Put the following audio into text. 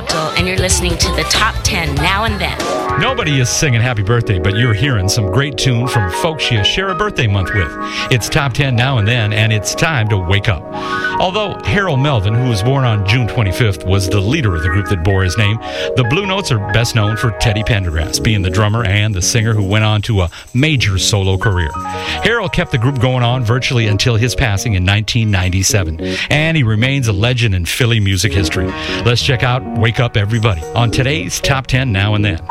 Abdul, and you're listening to the Top 10 Now and Then. Nobody is singing happy birthday, but you're hearing some great tune from folks you share a birthday month with. It's Top 10 Now and Then, and it's time to wake up. Although Harold Melvin, who was born on June 25th, was the leader of the group that bore his name, the Blue Notes are best known for Teddy Pendergrass being the drummer and the singer who went on to a major solo career. Harold kept the group going on virtually until his passing in 1997, and he remains a legend in Philly music history. Let's check out Wake Up Everybody on today's Top 10 Now and Then.